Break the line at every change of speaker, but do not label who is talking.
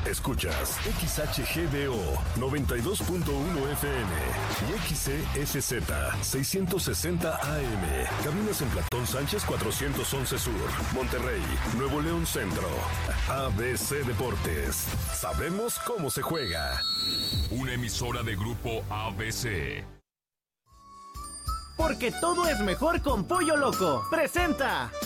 Escuchas XHGBO 92.1 FM y XCSZ 660 AM. Cabinas en Platón Sánchez 411 Sur, Monterrey, Nuevo León Centro. ABC Deportes. Sabemos cómo se juega.
Una emisora de Grupo ABC.
Porque todo es mejor con Pollo Loco. Presenta